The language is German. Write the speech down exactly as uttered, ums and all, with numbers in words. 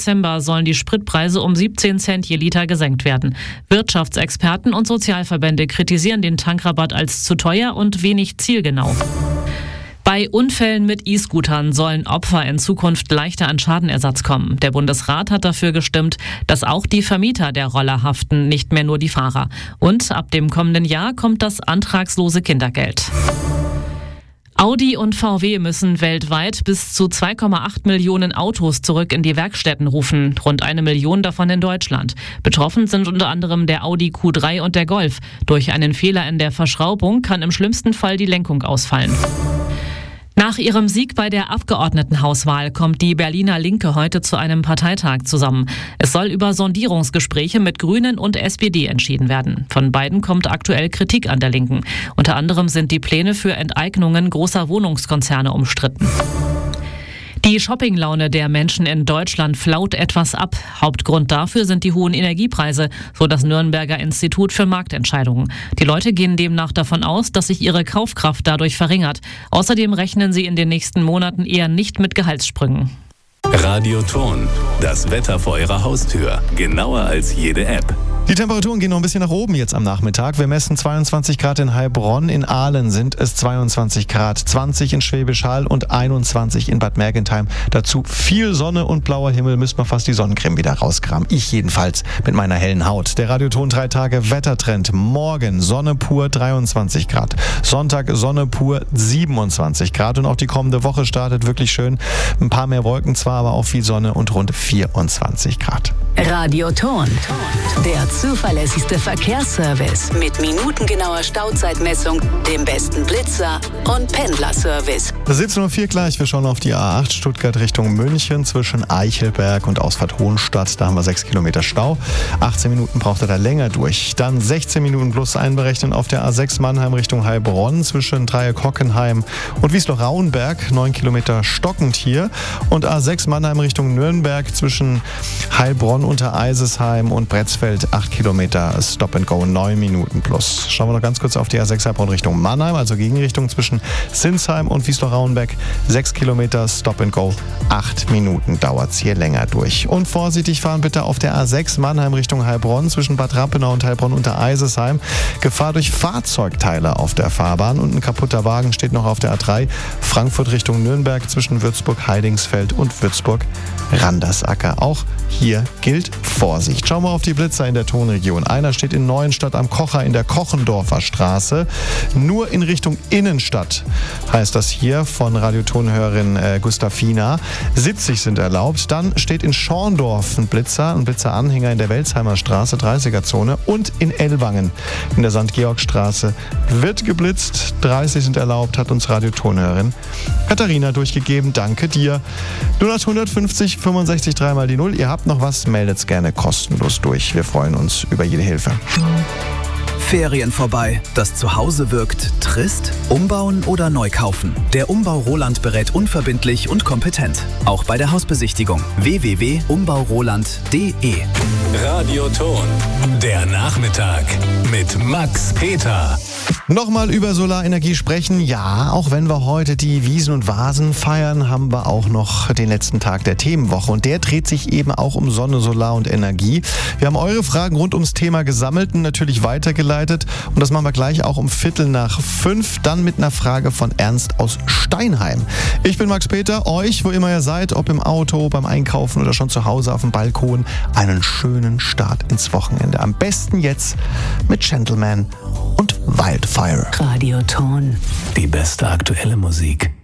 Dezember sollen die Spritpreise um siebzehn Cent je Liter gesenkt werden. Wirtschaftsexperten und Sozialverbände kritisieren den Tankrabatt als zu teuer und wenig zielgenau. Bei Unfällen mit E-Scootern sollen Opfer in Zukunft leichter an Schadenersatz kommen. Der Bundesrat hat dafür gestimmt, dass auch die Vermieter der Roller haften, nicht mehr nur die Fahrer. Und ab dem kommenden Jahr kommt das antragslose Kindergeld. Audi und V W müssen weltweit bis zu zwei Komma acht Millionen Autos zurück in die Werkstätten rufen, rund eine Million davon in Deutschland. Betroffen sind unter anderem der Audi Q drei und der Golf. Durch einen Fehler in der Verschraubung kann im schlimmsten Fall die Lenkung ausfallen. Nach ihrem Sieg bei der Abgeordnetenhauswahl kommt die Berliner Linke heute zu einem Parteitag zusammen. Es soll über Sondierungsgespräche mit Grünen und S P D entschieden werden. Von beiden kommt aktuell Kritik an der Linken. Unter anderem sind die Pläne für Enteignungen großer Wohnungskonzerne umstritten. Die Shoppinglaune der Menschen in Deutschland flaut etwas ab. Hauptgrund dafür sind die hohen Energiepreise, so das Nürnberger Institut für Marktentscheidungen. Die Leute gehen demnach davon aus, dass sich ihre Kaufkraft dadurch verringert. Außerdem rechnen sie in den nächsten Monaten eher nicht mit Gehaltssprüngen. Radio Ton, das Wetter vor Ihrer Haustür. Genauer als jede App. Die Temperaturen gehen noch ein bisschen nach oben jetzt am Nachmittag. Wir messen zweiundzwanzig Grad in Heilbronn, in Aalen sind es zweiundzwanzig Grad, zwanzig in Schwäbisch Hall und einundzwanzig in Bad Mergentheim. Dazu viel Sonne und blauer Himmel, müsste man fast die Sonnencreme wieder rauskramen. Ich jedenfalls mit meiner hellen Haut. Der Radioton drei Tage Wettertrend. Morgen Sonne pur dreiundzwanzig Grad. Sonntag Sonne pur siebenundzwanzig Grad und auch die kommende Woche startet wirklich schön. Ein paar mehr Wolken zwar, aber auch viel Sonne und rund vierundzwanzig Grad. Radioton, der zuverlässigste Verkehrsservice mit minutengenauer Stauzeitmessung, dem besten Blitzer und Pendlerservice. siebzehn Uhr vier gleich, wir schauen auf die A acht Stuttgart Richtung München zwischen Eichelberg und Ausfahrt Hohenstadt. Da haben wir sechs Kilometer Stau. achtzehn Minuten braucht er da länger durch. Dann sechzehn Minuten plus einberechnen auf der A sechs Mannheim Richtung Heilbronn zwischen Dreieck Hockenheim und Wiesloch-Rauenberg. neun Kilometer stockend hier. Und A sechs Mannheim Richtung Nürnberg zwischen Heilbronn unter Eisesheim und Bretzfeld. acht Kilometer Stop and Go, neun Minuten plus. Schauen wir noch ganz kurz auf die A sechs Heilbronn Richtung Mannheim, also Gegenrichtung zwischen Sinsheim und Wiesloch-Rauenberg. sechs Kilometer Stop and Go, acht Minuten dauert es hier länger durch. Und vorsichtig fahren bitte auf der A sechs Mannheim Richtung Heilbronn zwischen Bad Rappenau und Heilbronn unter Eisesheim. Gefahr durch Fahrzeugteile auf der Fahrbahn und ein kaputter Wagen steht noch auf der A drei Frankfurt Richtung Nürnberg zwischen Würzburg-Heidingsfeld und Würzburg-Randersacker. Auch hier gilt Vorsicht. Schauen wir auf die Blitzer in der Tonregion. Einer steht in Neuenstadt am Kocher in der Kochendorfer Straße. Nur in Richtung Innenstadt heißt das hier von Radiotonhörerin äh, Gustafina. siebzig sind erlaubt. Dann steht in Schorndorf ein Blitzer, ein Blitzeranhänger in der Welsheimer Straße, dreißiger-Zone. Und in Ellwangen in der Sankt Georg-Straße wird geblitzt. dreißig sind erlaubt, hat uns Radiotonhörerin Katharina durchgegeben. Danke dir. null acht fünfzig fünfundsechzig drei mal die null. Ihr habt noch was, meldet's gerne kostenlos durch. Wir freuen uns über jede Hilfe. Ferien vorbei. Das Zuhause wirkt trist? Umbauen oder neu kaufen? Der Umbau Roland berät unverbindlich und kompetent. Auch bei der Hausbesichtigung. w w w punkt umbau roland punkt d e. Radioton, der Nachmittag mit Max Peter. Nochmal über Solarenergie sprechen. Ja, auch wenn wir heute die Wiesen und Vasen feiern, haben wir auch noch den letzten Tag der Themenwoche. Und der dreht sich eben auch um Sonne, Solar und Energie. Wir haben eure Fragen rund ums Thema gesammelt und natürlich weitergeleitet. Und das machen wir gleich auch um Viertel nach fünf. Dann mit einer Frage von Ernst aus Steinheim. Ich bin Max Peter. Euch, wo immer ihr seid, ob im Auto, beim Einkaufen oder schon zu Hause auf dem Balkon, einen schönen Start ins Wochenende. Am besten jetzt mit Gentleman und Wildfire. Radioton. Die beste aktuelle Musik.